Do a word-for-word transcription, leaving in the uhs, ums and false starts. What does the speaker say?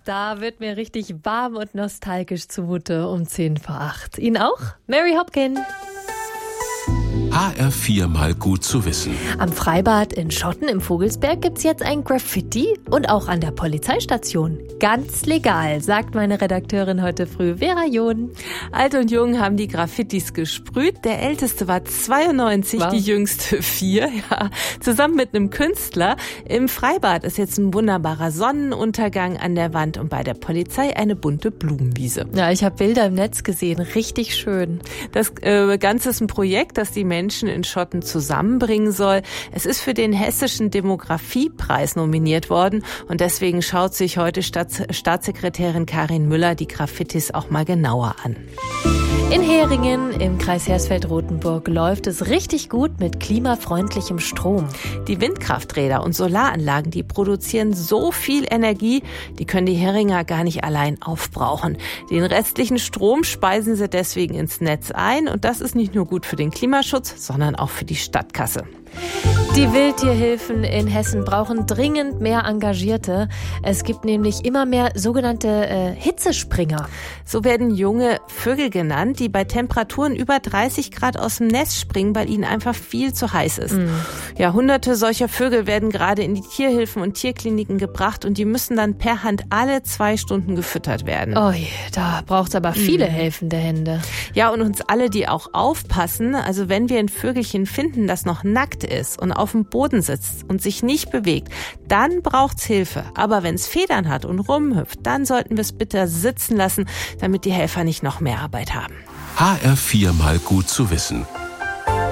Da wird mir richtig warm und nostalgisch zumute um zehn vor acht. Ihnen auch? Mary Hopkin. H R vier mal gut zu wissen. Am Freibad in Schotten im Vogelsberg gibt's jetzt ein Graffiti und auch an der Polizeistation. Ganz legal, sagt meine Redakteurin heute früh, Vera John. Alt und Jung haben die Graffitis gesprüht. Der älteste war zweiundneunzig, wow. Die jüngste vier. Ja, zusammen mit einem Künstler. Im Freibad ist jetzt ein wunderbarer Sonnenuntergang an der Wand und bei der Polizei eine bunte Blumenwiese. Ja, ich habe Bilder im Netz gesehen, richtig schön. Das äh, Ganze ist ein Projekt, das die Menschen Menschen in Schotten zusammenbringen soll. Es ist für den Hessischen Demografiepreis nominiert worden und deswegen schaut sich heute Staats- Staatssekretärin Karin Müller die Graffitis auch mal genauer an. In Heringen im Kreis Hersfeld-Rotenburg läuft es richtig gut mit klimafreundlichem Strom. Die Windkrafträder und Solaranlagen, die produzieren so viel Energie, die können die Heringer gar nicht allein aufbrauchen. Den restlichen Strom speisen sie deswegen ins Netz ein und das ist nicht nur gut für den Klimaschutz, sondern auch für die Stadtkasse. Die Wildtierhilfen in Hessen brauchen dringend mehr Engagierte. Es gibt nämlich immer mehr sogenannte äh, Hitzespringer. So werden junge Vögel genannt, die bei Temperaturen über dreißig Grad aus dem Nest springen, weil ihnen einfach viel zu heiß ist. Mm. Ja, hunderte solcher Vögel werden gerade in die Tierhilfen und Tierkliniken gebracht und die müssen dann per Hand alle zwei Stunden gefüttert werden. Oh je, da braucht's aber viele mm. helfende Hände. Ja, und uns alle, die auch aufpassen. Also wenn wir ein Vögelchen finden, das noch nackt ist und auf dem Boden sitzt und sich nicht bewegt, dann braucht's Hilfe. Aber wenn es Federn hat und rumhüpft, dann sollten wir es bitte sitzen lassen, damit die Helfer nicht noch mehr Arbeit haben. H R vier mal gut zu wissen.